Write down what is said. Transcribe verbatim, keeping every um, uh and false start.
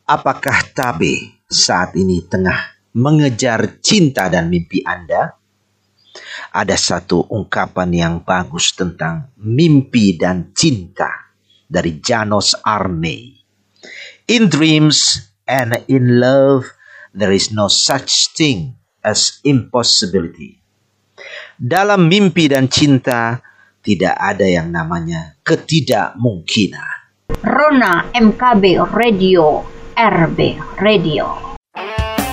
Apakah Tabe saat ini tengah mengejar cinta dan mimpi Anda? Ada satu ungkapan yang bagus tentang mimpi dan cinta dari Janos Arne. In dreams and in love, there is no such thing as impossibility. Dalam mimpi dan cinta, tidak ada yang namanya ketidakmungkinan. Rona M K B Radio, R B Radio.